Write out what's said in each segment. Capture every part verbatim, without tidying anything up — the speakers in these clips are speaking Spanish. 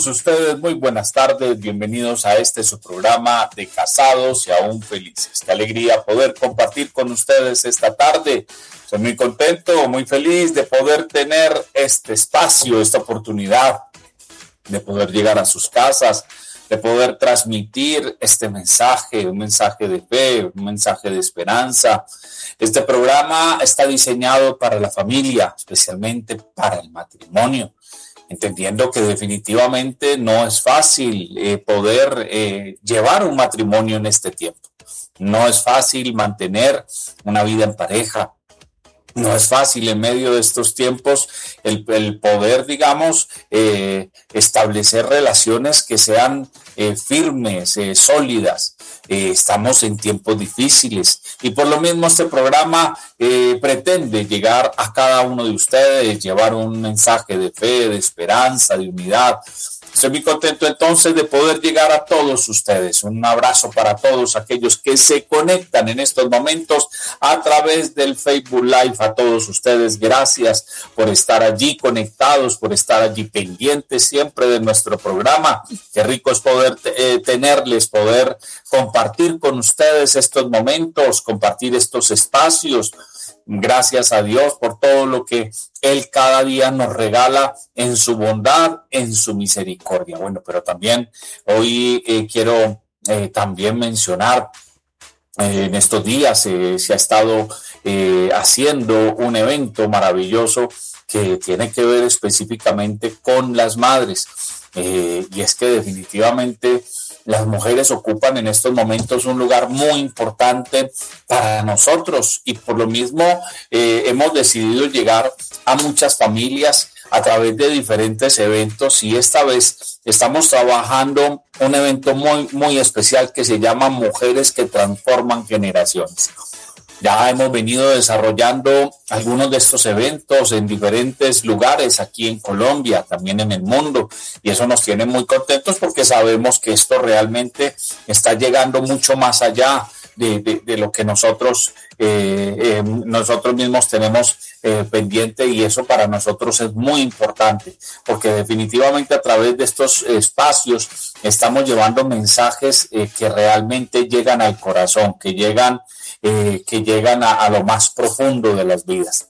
Ustedes muy buenas tardes, bienvenidos a este su programa de Casados y Aún Felices. Qué alegría poder compartir con ustedes esta tarde. Soy muy contento, muy feliz de poder tener este espacio, esta oportunidad de poder llegar a sus casas, de poder transmitir este mensaje, un mensaje de fe, un mensaje de esperanza. Este programa está diseñado para la familia, especialmente para el matrimonio, entendiendo que definitivamente no es fácil eh, poder eh, llevar un matrimonio en este tiempo. No es fácil mantener una vida en pareja. No es fácil en medio de estos tiempos el, el poder, digamos, eh, establecer relaciones que sean eh, firmes, eh, sólidas. Eh, estamos en tiempos difíciles y por lo mismo este programa eh, pretende llegar a cada uno de ustedes, llevar un mensaje de fe, de esperanza, de unidad. Estoy muy contento entonces de poder llegar a todos ustedes. Un abrazo para todos aquellos que se conectan en estos momentos a través del Facebook Live. A todos ustedes, gracias por estar allí conectados, por estar allí pendientes siempre de nuestro programa. Qué rico es poder eh, tenerles, poder compartir con ustedes estos momentos, compartir estos espacios. Gracias a Dios por todo lo que Él cada día nos regala en su bondad, en su misericordia. Bueno, pero también hoy eh, quiero eh, también mencionar, eh, en estos días eh, se ha estado eh, haciendo un evento maravilloso que tiene que ver específicamente con las madres. Eh, y es que definitivamente las mujeres ocupan en estos momentos un lugar muy importante para nosotros y por lo mismo eh, hemos decidido llegar a muchas familias a través de diferentes eventos y esta vez estamos trabajando un evento muy, muy especial que se llama Mujeres que Transforman Generaciones. Ya hemos venido desarrollando algunos de estos eventos en diferentes lugares aquí en Colombia, también en el mundo, y eso nos tiene muy contentos porque sabemos que esto realmente está llegando mucho más allá de, de, de lo que nosotros, eh, eh, nosotros mismos tenemos eh, pendiente, y eso para nosotros es muy importante, porque definitivamente a través de estos espacios estamos llevando mensajes eh, que realmente llegan al corazón, que llegan Eh, que llegan a, a lo más profundo de las vidas.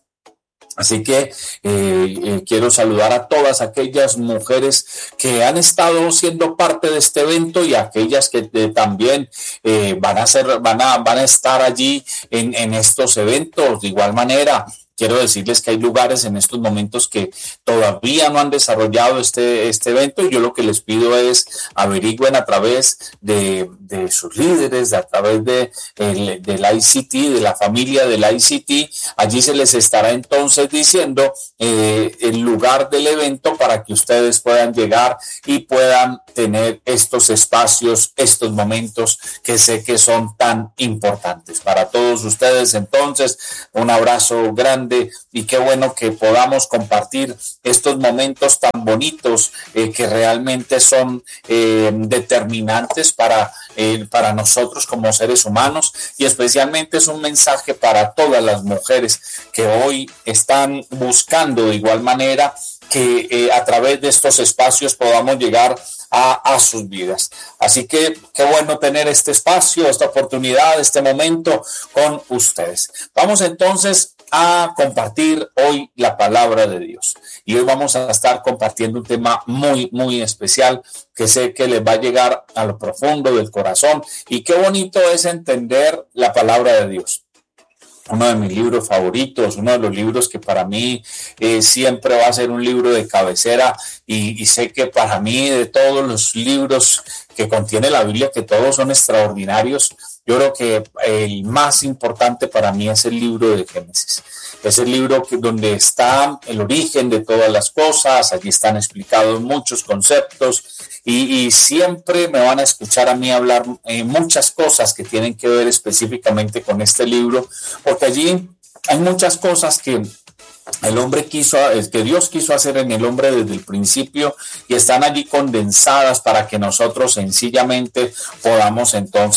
Así que eh, eh, quiero saludar a todas aquellas mujeres que han estado siendo parte de este evento y a aquellas que eh, también eh, van a ser, van a, van a estar allí en, en estos eventos. De igual manera, quiero decirles que hay lugares en estos momentos que todavía no han desarrollado este, este evento, y yo lo que les pido es averigüen a través de, de sus líderes, a través de, el, del I C T, de la familia del I C T. Allí se les estará entonces diciendo eh, el lugar del evento para que ustedes puedan llegar y puedan tener estos espacios, estos momentos que sé que son tan importantes para todos ustedes. Entonces, un abrazo grande y qué bueno que podamos compartir estos momentos tan bonitos eh, que realmente son eh, determinantes para, eh, para nosotros como seres humanos, y especialmente es un mensaje para todas las mujeres que hoy están buscando de igual manera que eh, a través de estos espacios podamos llegar a, a sus vidas. Así que qué bueno tener este espacio, esta oportunidad, este momento con ustedes. Vamos entonces a compartir hoy la palabra de Dios. Y hoy vamos a estar compartiendo un tema muy, muy especial que sé que les va a llegar a lo profundo del corazón. Y qué bonito es entender la palabra de Dios. Uno de mis libros favoritos, uno de los libros que para mí eh, siempre va a ser un libro de cabecera, y, y sé que para mí, de todos los libros que contiene la Biblia, que todos son extraordinarios, yo creo que el más importante para mí es el libro de Génesis. Es el libro que, donde está el origen de todas las cosas. Allí están explicados muchos conceptos y, y siempre me van a escuchar a mí hablar eh, muchas cosas que tienen que ver específicamente con este libro, porque allí hay muchas cosas que el hombre quiso, que Dios quiso hacer en el hombre desde el principio, y están allí condensadas para que nosotros sencillamente podamos entonces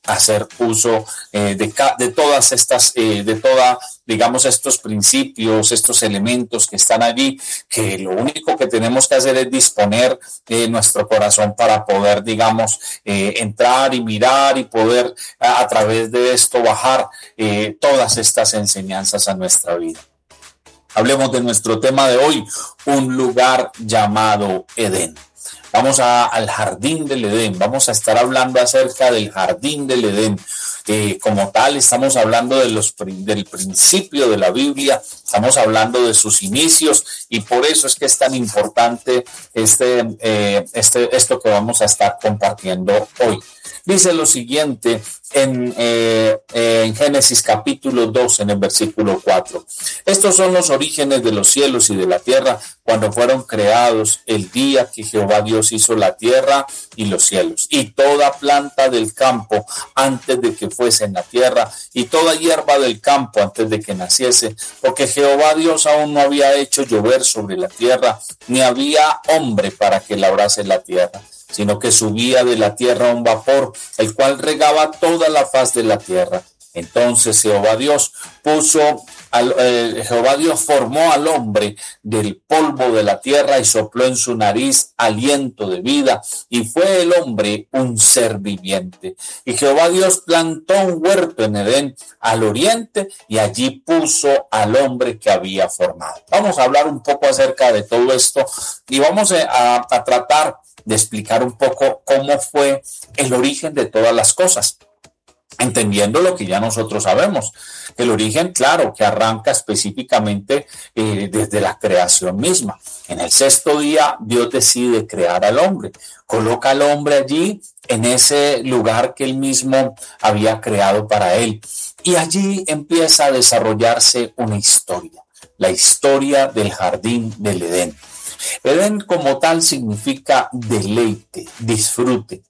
hacer uso eh, de, de todas estas, eh, de toda, digamos, estos principios, estos elementos que están allí, que lo único que tenemos que hacer es disponer eh, nuestro corazón para poder, digamos, eh, entrar y mirar y poder a, a través de esto bajar eh, todas estas enseñanzas a nuestra vida. Hablemos de nuestro tema de hoy, un lugar llamado Edén. Vamos a, al jardín del Edén, vamos a estar hablando acerca del jardín del Edén. Eh, como tal, estamos hablando de los, del principio de la Biblia, estamos hablando de sus inicios y por eso es que es tan importante este, eh, este, esto que vamos a estar compartiendo hoy. Dice lo siguiente en, eh, en Génesis capítulo dos, en el versículo cuatro. Estos son los orígenes de los cielos y de la tierra cuando fueron creados el día que Jehová Dios hizo la tierra y los cielos, y toda planta del campo antes de que fuese en la tierra, y toda hierba del campo antes de que naciese, porque Jehová Dios aún no había hecho llover sobre la tierra, ni había hombre para que labrase la tierra, sino que subía de la tierra un vapor, el cual regaba toda la faz de la tierra. Entonces Jehová Dios puso, al, eh, Jehová Dios formó al hombre del polvo de la tierra y sopló en su nariz aliento de vida, y fue el hombre un ser viviente. Y Jehová Dios plantó un huerto en Edén al oriente, y allí puso al hombre que había formado. Vamos a hablar un poco acerca de todo esto y vamos a, a tratar de explicar un poco cómo fue el origen de todas las cosas, entendiendo lo que ya nosotros sabemos. El origen, claro, que arranca específicamente eh, desde la creación misma. En el sexto día, Dios decide crear al hombre, coloca al hombre allí en ese lugar que él mismo había creado para él. Y allí empieza a desarrollarse una historia, la historia del jardín del Edén. Edén como tal significa deleite, disfrute.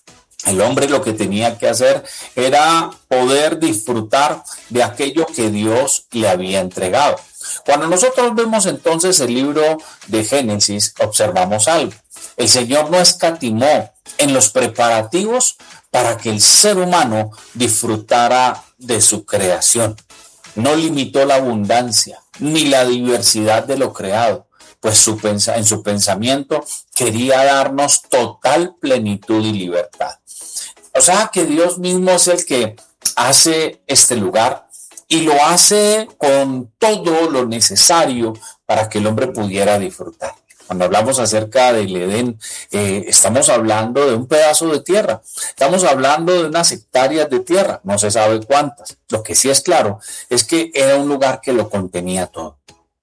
El hombre lo que tenía que hacer era poder disfrutar de aquello que Dios le había entregado. Cuando nosotros vemos entonces el libro de Génesis, observamos algo. El Señor no escatimó en los preparativos para que el ser humano disfrutara de su creación. No limitó la abundancia ni la diversidad de lo creado, pues su pensa, en su pensamiento quería darnos total plenitud y libertad. O sea que Dios mismo es el que hace este lugar y lo hace con todo lo necesario para que el hombre pudiera disfrutar. Cuando hablamos acerca del Edén, eh, estamos hablando de un pedazo de tierra, estamos hablando de unas hectáreas de tierra, no se sabe cuántas. Lo que sí es claro es que era un lugar que lo contenía todo.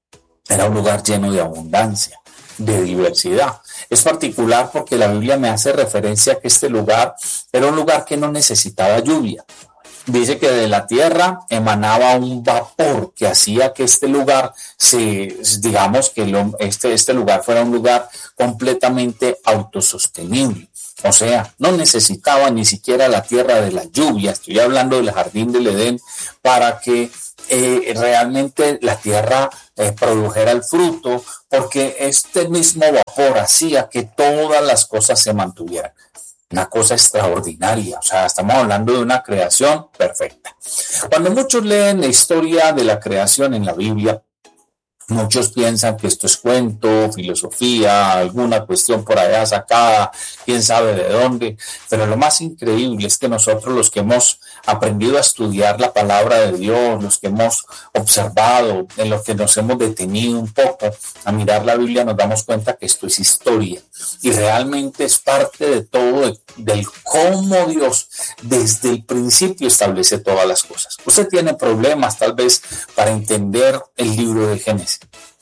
Era un lugar lleno de abundancia, de diversidad. Es particular porque la Biblia me hace referencia a que este lugar era un lugar que no necesitaba lluvia. Dice que de la tierra emanaba un vapor que hacía que este lugar, se, digamos que este, este lugar fuera un lugar completamente autosostenible. O sea, no necesitaba ni siquiera la tierra de la lluvia, estoy hablando del jardín del Edén, para que eh, realmente la tierra eh, produjera el fruto, porque este mismo vapor hacía que todas las cosas se mantuvieran. Una cosa extraordinaria, o sea, estamos hablando de una creación perfecta. Cuando muchos leen la historia de la creación en la Biblia, muchos piensan que esto es cuento, filosofía, alguna cuestión por allá sacada, quién sabe de dónde, pero lo más increíble es que nosotros, los que hemos aprendido a estudiar la palabra de Dios, los que hemos observado, en los que nos hemos detenido un poco a mirar la Biblia, nos damos cuenta que esto es historia y realmente es parte de todo, de, del cómo Dios desde el principio establece todas las cosas. Usted tiene problemas tal vez para entender el libro de Génesis,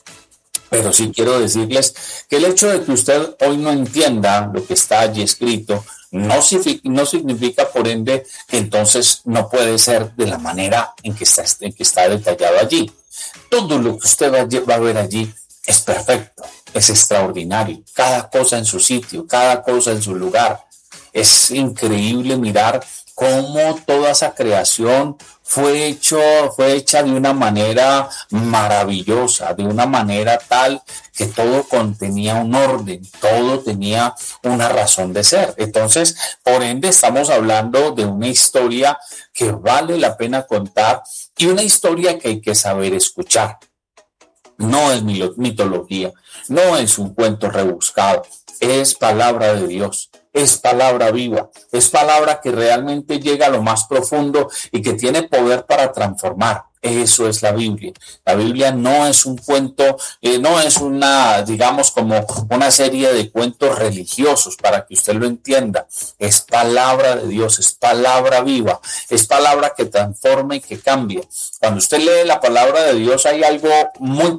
pero sí quiero decirles que el hecho de que usted hoy no entienda lo que está allí escrito no, no significa por ende que entonces no puede ser de la manera en que está, en que está detallado allí. Todo lo que usted va, va a ver allí es perfecto, es extraordinario, cada cosa en su sitio, cada cosa en su lugar. Es increíble mirar cómo toda esa creación fue, hecho, fue hecha de una manera maravillosa, de una manera tal que todo contenía un orden, todo tenía una razón de ser. Entonces, por ende, estamos hablando de una historia que vale la pena contar y una historia que hay que saber escuchar. No es mitología, no es un cuento rebuscado, es palabra de Dios. Es palabra viva, es palabra que realmente llega a lo más profundo y que tiene poder para transformar. Eso es la Biblia. La Biblia no es un cuento, eh, no es una, digamos, como una serie de cuentos religiosos para que usted lo entienda. Es palabra de Dios, es palabra viva, es palabra que transforma y que cambia. Cuando usted lee la palabra de Dios hay algo muy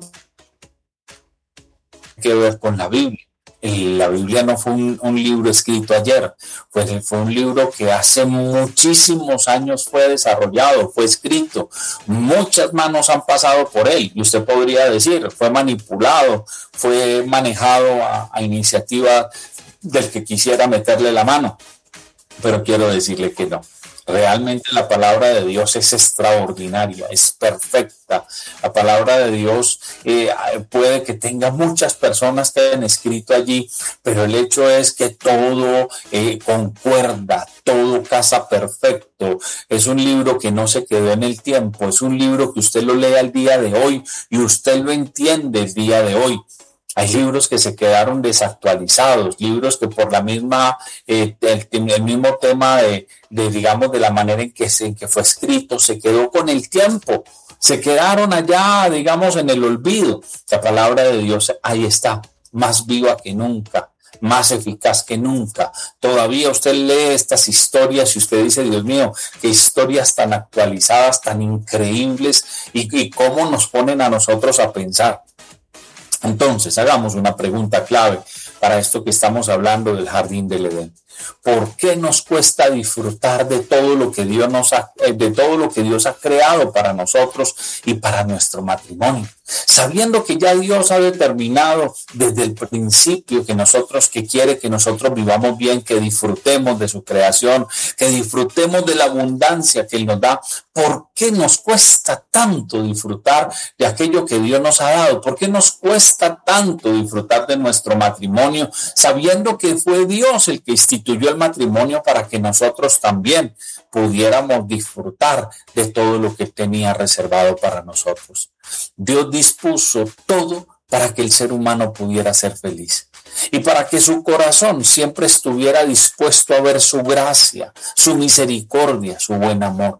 que ver con la Biblia. La Biblia no fue un, un libro escrito ayer, fue, fue un libro que hace muchísimos años fue desarrollado, fue escrito, muchas manos han pasado por él y usted podría decir, fue manipulado, fue manejado a, a iniciativa del que quisiera meterle la mano, pero quiero decirle que no. Realmente la palabra de Dios es extraordinaria, es perfecta. La palabra de Dios eh, puede que tenga muchas personas que hayan escrito allí, pero el hecho es que todo eh, concuerda, todo casa perfecto. Es un libro que no se quedó en el tiempo, es un libro que usted lo lee al día de hoy y usted lo entiende el día de hoy. Hay libros que se quedaron desactualizados, libros que por la misma, eh, el, el mismo tema de, de, digamos, de la manera en que, se, en que fue escrito, se quedó con el tiempo, se quedaron allá, digamos, en el olvido. La palabra de Dios ahí está, más viva que nunca, más eficaz que nunca. Todavía usted lee estas historias y usted dice, Dios mío, qué historias tan actualizadas, tan increíbles y, y cómo nos ponen a nosotros a pensar. Entonces, hagamos una pregunta clave para esto que estamos hablando del jardín del Edén. ¿Por qué nos cuesta disfrutar de todo lo que Dios nos ha, de todo lo que Dios ha creado para nosotros y para nuestro matrimonio? Sabiendo que ya Dios ha determinado desde el principio que nosotros, que quiere que nosotros vivamos bien, que disfrutemos de su creación, que disfrutemos de la abundancia que Él nos da. ¿Por qué nos cuesta tanto disfrutar de aquello que Dios nos ha dado? ¿Por qué nos cuesta tanto disfrutar de nuestro matrimonio, sabiendo que fue Dios el que instituyó el matrimonio para que nosotros también pudiéramos disfrutar de todo lo que tenía reservado para nosotros? Dios dispuso todo para que el ser humano pudiera ser feliz y para que su corazón siempre estuviera dispuesto a ver su gracia, su misericordia, su buen amor.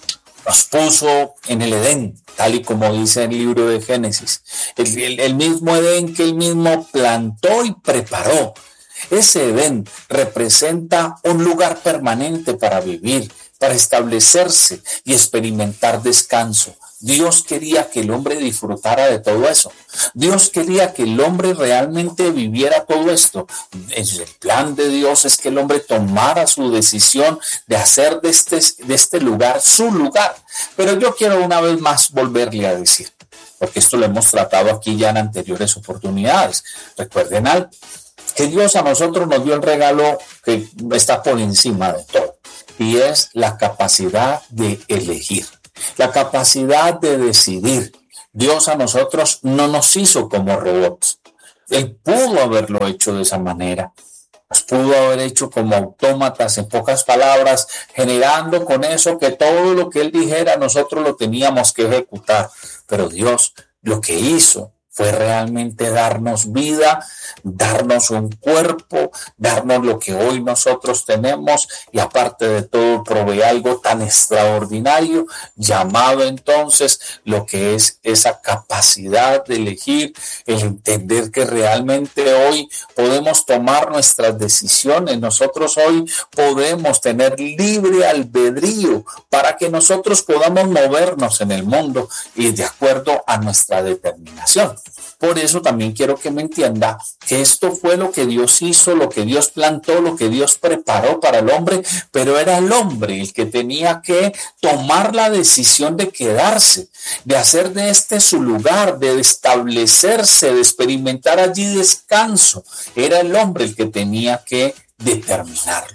Nos puso en el Edén, tal y como dice el libro de Génesis, el, el, el mismo Edén que él mismo plantó y preparó. Ese Edén representa un lugar permanente para vivir, para establecerse y experimentar descanso. Dios quería que el hombre disfrutara de todo eso. Dios quería que el hombre realmente viviera todo esto. El plan de Dios es que el hombre tomara su decisión de hacer de este, de este lugar su lugar. Pero yo quiero una vez más volverle a decir, porque esto lo hemos tratado aquí ya en anteriores oportunidades. Recuerden algo, que Dios a nosotros nos dio el regalo que está por encima de todo, y es la capacidad de elegir. La capacidad de decidir. Dios a nosotros no nos hizo como robots. Él pudo haberlo hecho de esa manera. Nos pudo haber hecho como autómatas, en pocas palabras, generando con eso que todo lo que Él dijera nosotros lo teníamos que ejecutar. Pero Dios lo que hizo fue realmente darnos vida, darnos un cuerpo, darnos lo que hoy nosotros tenemos y aparte de todo provee algo tan extraordinario llamado entonces lo que es esa capacidad de elegir, el entender que realmente hoy podemos tomar nuestras decisiones, nosotros hoy podemos tener libre albedrío para que nosotros podamos movernos en el mundo y de acuerdo a nuestra determinación. Por eso también quiero que me entienda que esto fue lo que Dios hizo, lo que Dios plantó, lo que Dios preparó para el hombre, pero era el hombre el que tenía que tomar la decisión de quedarse, de hacer de este su lugar, de establecerse, de experimentar allí descanso. Era el hombre el que tenía que determinarlo.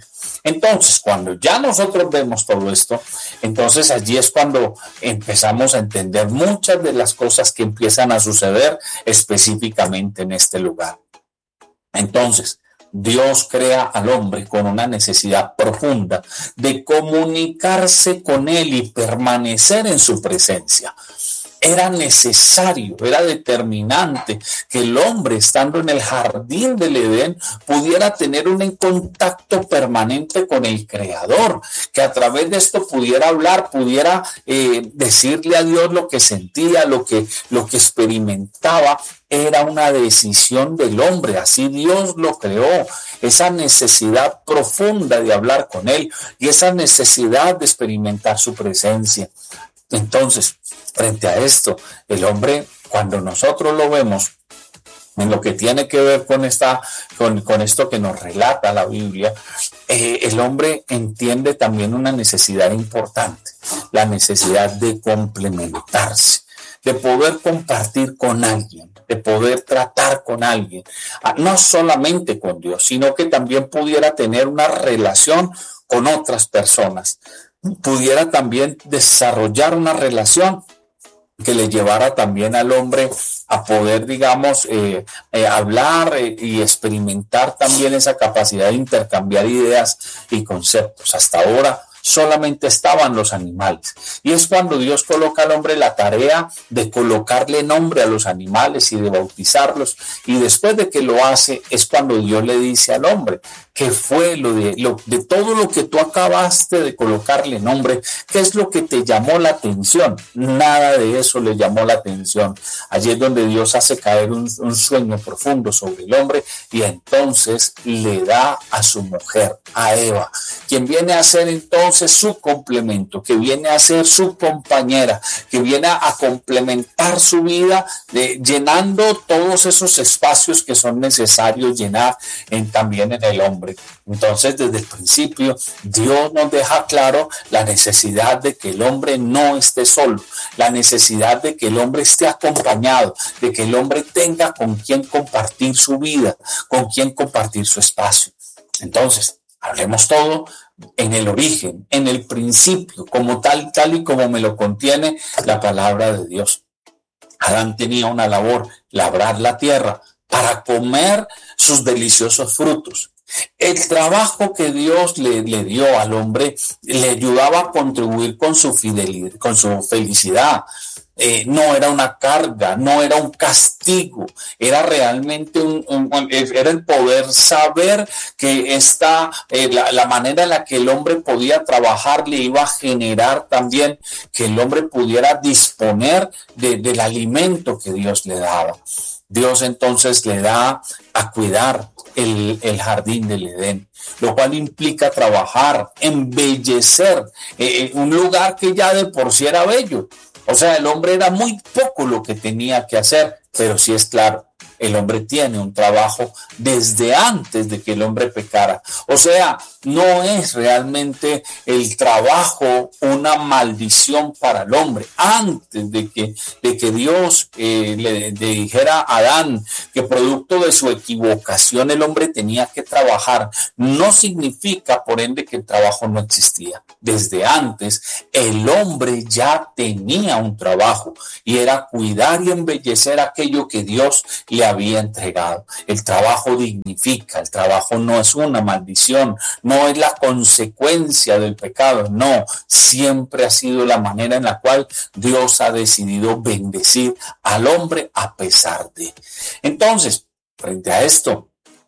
Entonces, cuando ya nosotros vemos todo esto, entonces allí es cuando empezamos a entender muchas de las cosas que empiezan a suceder específicamente en este lugar. Entonces, Dios crea al hombre con una necesidad profunda de comunicarse con él y permanecer en su presencia. Era necesario, era determinante que el hombre, estando en el jardín del Edén, pudiera tener un contacto permanente con el Creador, que a través de esto pudiera hablar, pudiera eh, decirle a Dios lo que sentía, lo que, lo que experimentaba. Era una decisión del hombre, así Dios lo creó, esa necesidad profunda de hablar con él y esa necesidad de experimentar su presencia. Entonces, frente a esto, el hombre, cuando nosotros lo vemos en lo que tiene que ver con, esta, con, con esto que nos relata la Biblia, eh, el hombre entiende también una necesidad importante, la necesidad de complementarse, de poder compartir con alguien, de poder tratar con alguien, no solamente con Dios, sino que también pudiera tener una relación con otras personas, pudiera también desarrollar una relación que le llevara también al hombre a poder, digamos, eh, eh, hablar eh, y experimentar también esa capacidad de intercambiar ideas y conceptos. Hasta ahora solamente estaban los animales. Y es cuando Dios coloca al hombre la tarea de colocarle nombre a los animales y de bautizarlos. Y después de que lo hace, es cuando Dios le dice al hombre, ¿qué fue lo de, lo, de todo lo que tú acabaste de colocarle nombre? ¿Qué es lo que te llamó la atención? Nada de eso le llamó la atención. Allí es donde Dios hace caer un, un sueño profundo sobre el hombre y entonces le da a su mujer, a Eva, quien viene a ser entonces su complemento, que viene a ser su compañera, que viene a complementar su vida, de, llenando todos esos espacios que son necesarios llenar en, también en el hombre. Entonces, desde el principio, Dios nos deja claro la necesidad de que el hombre no esté solo, la necesidad de que el hombre esté acompañado, de que el hombre tenga con quien compartir su vida, con quien compartir su espacio. Entonces, hablemos todo en el origen, en el principio, como tal, tal y como me lo contiene la palabra de Dios. Adán tenía una labor, labrar la tierra para comer sus deliciosos frutos. El trabajo que Dios le, le dio al hombre le ayudaba a contribuir con su fidelidad, con su felicidad. Eh, no era una carga, no era un castigo, era realmente un, un, era el poder saber que esta, eh, la, la manera en la que el hombre podía trabajar le iba a generar también que el hombre pudiera disponer de, del alimento que Dios le daba. Dios entonces le da a cuidar el, el jardín del Edén, lo cual implica trabajar, embellecer eh, un lugar que ya de por sí era bello. O sea, el hombre era muy poco lo que tenía que hacer, pero sí es claro, el hombre tiene un trabajo desde antes de que el hombre pecara. O sea, no es realmente el trabajo una maldición para el hombre. Antes de que, de que Dios eh, le, le dijera a Adán que producto de su equivocación el hombre tenía que trabajar, no significa por ende que el trabajo no existía. Desde antes el hombre ya tenía un trabajo y era cuidar y embellecer aquello que Dios le había entregado. El trabajo dignifica, el trabajo no es una maldición, no es la consecuencia del pecado, no, siempre ha sido la manera en la cual Dios ha decidido bendecir al hombre a pesar de. Entonces, frente a esto,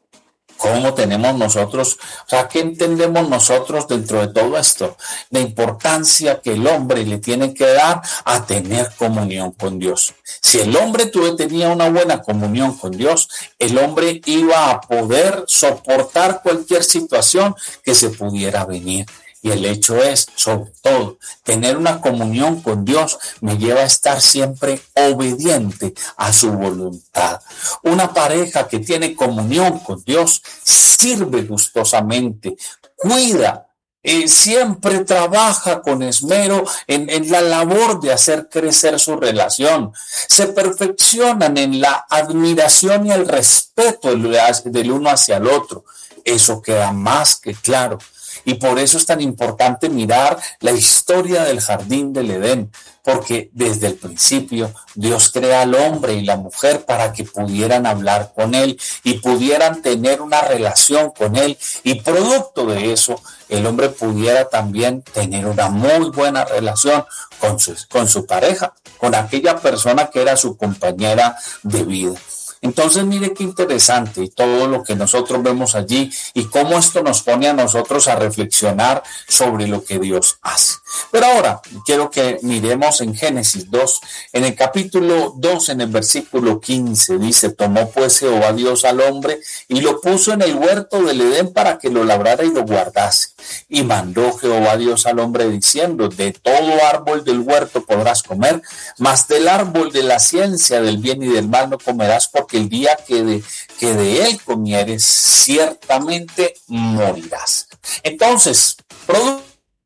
¿cómo tenemos nosotros, o sea, qué entendemos nosotros dentro de todo esto? La importancia que el hombre le tiene que dar a tener comunión con Dios. Si el hombre tuve, tenía una buena comunión con Dios, el hombre iba a poder soportar cualquier situación que se pudiera venir. Y el hecho es, sobre todo, tener una comunión con Dios me lleva a estar siempre obediente a su voluntad. Una pareja que tiene comunión con Dios sirve gustosamente, cuida, eh, siempre trabaja con esmero en, en la labor de hacer crecer su relación. Se perfeccionan en la admiración y el respeto del, del uno hacia el otro. Eso queda más que claro. Y por eso es tan importante mirar la historia del jardín del Edén, porque desde el principio Dios crea al hombre y la mujer para que pudieran hablar con él y pudieran tener una relación con él, y producto de eso el hombre pudiera también tener una muy buena relación con su, con su pareja, con aquella persona que era su compañera de vida. Entonces mire qué interesante y todo lo que nosotros vemos allí y cómo esto nos pone a nosotros a reflexionar sobre lo que Dios hace. Pero ahora quiero que miremos en Génesis dos, en el capítulo dos, en el versículo quince, dice: tomó pues Jehová Dios al hombre y lo puso en el huerto del Edén para que lo labrara y lo guardase. Y mandó Jehová Dios al hombre diciendo: de todo árbol del huerto podrás comer, mas del árbol de la ciencia del bien y del mal no comerás, porque el día que de, que de él comieres, ciertamente morirás. Entonces, producto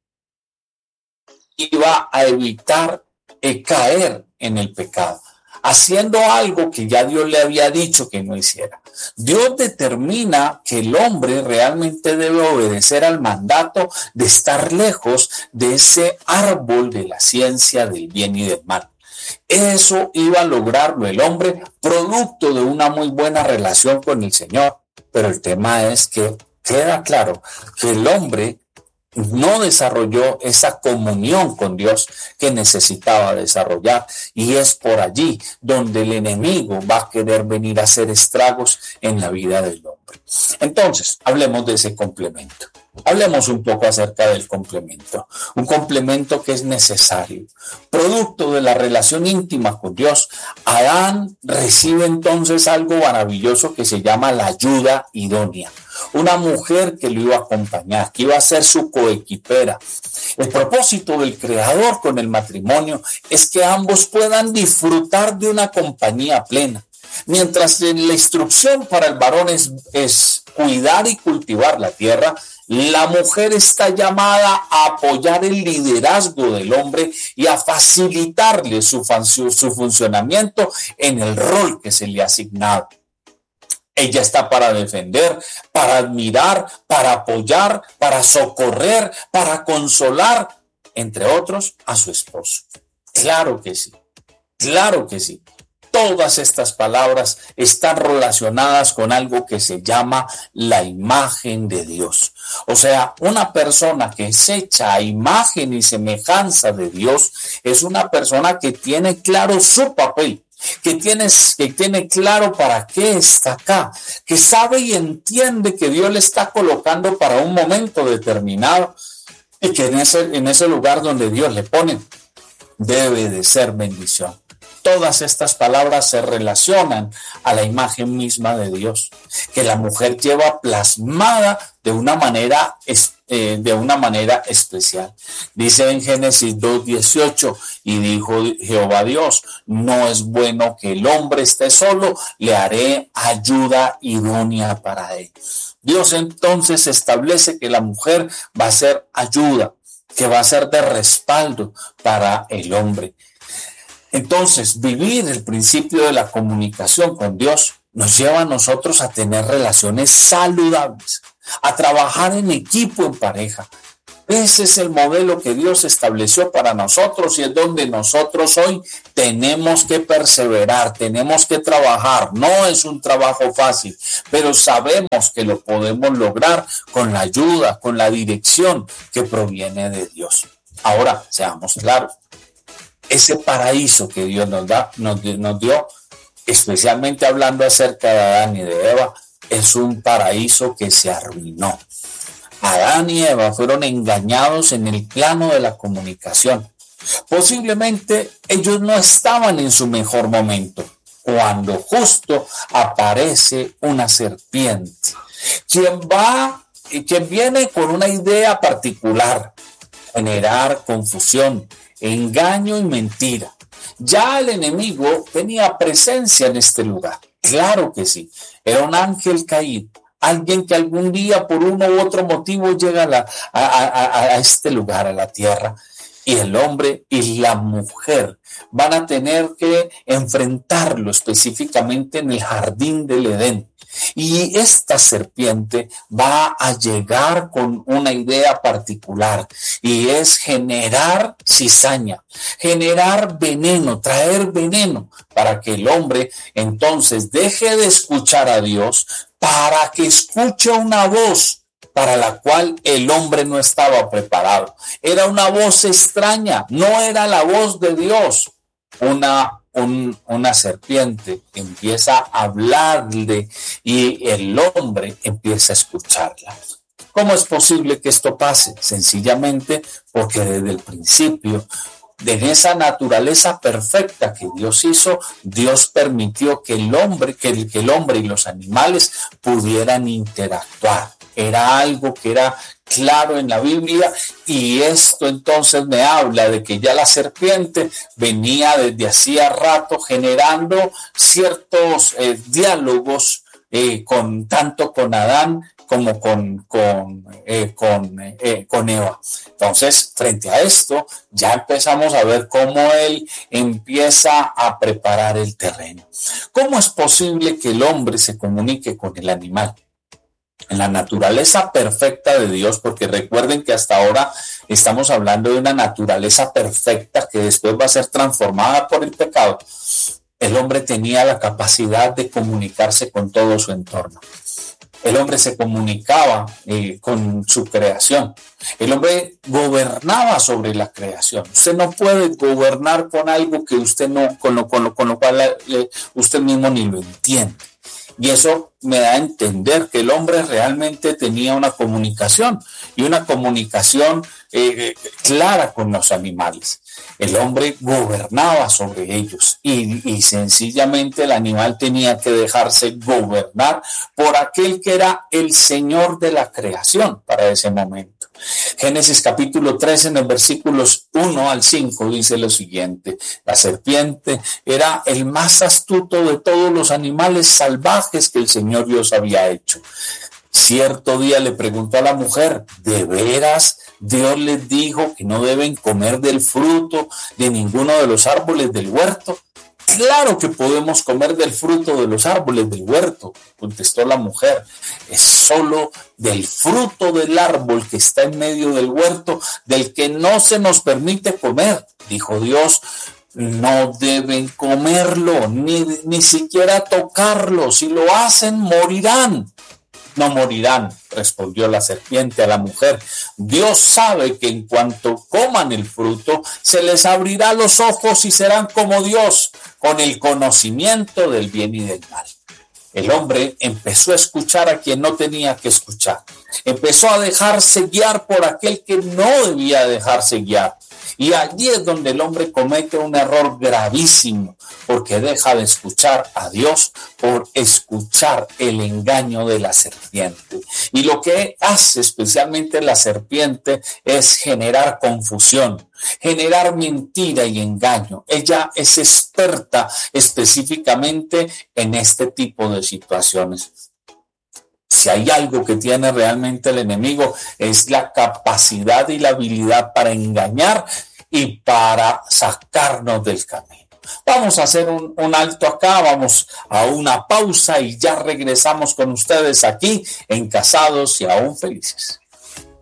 iba a evitar eh, caer en el pecado, haciendo algo que ya Dios le había dicho que no hiciera. Dios determina que el hombre realmente debe obedecer al mandato de estar lejos de ese árbol de la ciencia del bien y del mal. Eso iba a lograrlo el hombre producto de una muy buena relación con el Señor. Pero el tema es que queda claro que el hombre no desarrolló esa comunión con Dios que necesitaba desarrollar, y es por allí donde el enemigo va a querer venir a hacer estragos en la vida del hombre. Entonces, hablemos de ese complemento. Hablemos un poco acerca del complemento, un complemento que es necesario. Producto de la relación íntima con Dios, Adán recibe entonces algo maravilloso que se llama la ayuda idónea. Una mujer que lo iba a acompañar, que iba a ser su coequipera. El propósito del Creador con el matrimonio es que ambos puedan disfrutar de una compañía plena. Mientras la instrucción para el varón es, es cuidar y cultivar la tierra, la mujer está llamada a apoyar el liderazgo del hombre y a facilitarle su, su funcionamiento en el rol que se le ha asignado. Ella está para defender, para admirar, para apoyar, para socorrer, para consolar, entre otros, a su esposo. Claro que sí, claro que sí. Todas estas palabras están relacionadas con algo que se llama la imagen de Dios. O sea, una persona que es hecha a imagen y semejanza de Dios es una persona que tiene claro su papel, que tiene, que tiene claro para qué está acá, que sabe y entiende que Dios le está colocando para un momento determinado y que en ese, en ese lugar donde Dios le pone debe de ser bendición. Todas estas palabras se relacionan a la imagen misma de Dios, que la mujer lleva plasmada de una manera, eh, de una manera especial. Dice en Génesis dos dieciocho: y dijo Jehová Dios, no es bueno que el hombre esté solo, le haré ayuda idónea para él. Dios entonces establece que la mujer va a ser ayuda, que va a ser de respaldo para el hombre. Entonces, vivir el principio de la comunicación con Dios nos lleva a nosotros a tener relaciones saludables, a trabajar en equipo, en pareja. Ese es el modelo que Dios estableció para nosotros y es donde nosotros hoy tenemos que perseverar, tenemos que trabajar. No es un trabajo fácil, pero sabemos que lo podemos lograr con la ayuda, con la dirección que proviene de Dios. Ahora, seamos claros. Ese paraíso que Dios nos, da, nos, nos dio, especialmente hablando acerca de Adán y de Eva, es un paraíso que se arruinó. Adán y Eva fueron engañados en el plano de la comunicación. Posiblemente ellos no estaban en su mejor momento, cuando justo aparece una serpiente, quien va y quien viene con una idea particular: generar confusión, engaño y mentira. Ya el enemigo tenía presencia en este lugar. Claro que sí. Era un ángel caído. Alguien que algún día por uno u otro motivo llega a, la, a, a, a este lugar, a la tierra. Y el hombre y la mujer van a tener que enfrentarlo específicamente en el jardín del Edén. Y esta serpiente va a llegar con una idea particular y es generar cizaña, generar veneno, traer veneno para que el hombre entonces deje de escuchar a Dios para que escuche una voz para la cual el hombre no estaba preparado. Era una voz extraña, no era la voz de Dios. Una Un, una serpiente empieza a hablarle y el hombre empieza a escucharla. ¿Cómo es posible que esto pase? Sencillamente porque desde el principio, de esa naturaleza perfecta que Dios hizo, Dios permitió que el hombre, que el, que el hombre y los animales pudieran interactuar. Era algo que era claro en la Biblia, y esto entonces me habla de que ya la serpiente venía desde hacía rato generando ciertos eh, diálogos eh, con tanto con Adán como con, con, eh, con, eh, con Eva. Entonces, frente a esto, ya empezamos a ver cómo él empieza a preparar el terreno. ¿Cómo es posible que el hombre se comunique con el animal? En la naturaleza perfecta de Dios, porque recuerden que hasta ahora estamos hablando de una naturaleza perfecta que después va a ser transformada por el pecado. El hombre tenía la capacidad de comunicarse con todo su entorno. El hombre se comunicaba eh, con su creación. El hombre gobernaba sobre la creación. Usted no puede gobernar con algo que usted no, con lo, con lo, con lo cual eh, usted mismo ni lo entiende. Y eso me da a entender que el hombre realmente tenía una comunicación y una comunicación eh, clara con los animales. El hombre gobernaba sobre ellos y, y sencillamente el animal tenía que dejarse gobernar por aquel que era el Señor de la creación para ese momento. Génesis capítulo tres, en los versículos uno al cinco, dice lo siguiente: la serpiente era el más astuto de todos los animales salvajes que el Señor Dios había hecho. Cierto día le preguntó a la mujer: ¿de veras Dios les dijo que no deben comer del fruto de ninguno de los árboles del huerto? Claro que podemos comer del fruto de los árboles del huerto, contestó la mujer. Es solo del fruto del árbol que está en medio del huerto del que no se nos permite comer, dijo Dios. No deben comerlo, ni, ni siquiera tocarlo. Si lo hacen, morirán. No morirán, respondió la serpiente a la mujer. Dios sabe que en cuanto coman el fruto, se les abrirá los ojos y serán como Dios, con el conocimiento del bien y del mal. El hombre empezó a escuchar a quien no tenía que escuchar. Empezó a dejarse guiar por aquel que no debía dejarse guiar. Y allí es donde el hombre comete un error gravísimo, porque deja de escuchar a Dios por escuchar el engaño de la serpiente. Y lo que hace especialmente la serpiente es generar confusión, generar mentira y engaño. Ella es experta específicamente en este tipo de situaciones. Si hay algo que tiene realmente el enemigo, es la capacidad y la habilidad para engañar y para sacarnos del camino. Vamos a hacer un, un alto acá, vamos a una pausa y ya regresamos con ustedes aquí en Casados y Aún Felices.